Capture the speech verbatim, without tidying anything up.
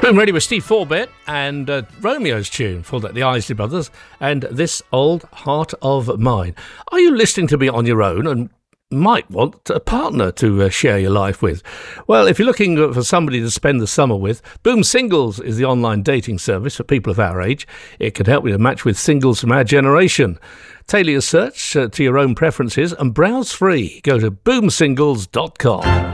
Boom Radio with Steve Forbett and uh, Romeo's tune for the, the Isley Brothers and This Old Heart of Mine. Are you listening to me on your own and might want a partner to uh, share your life with? Well, if you're looking for somebody to spend the summer with, Boom Singles is the online dating service for people of our age. It can help you to match with singles from our generation. Tailor your search uh, to your own preferences and browse free. Go to boom singles dot com.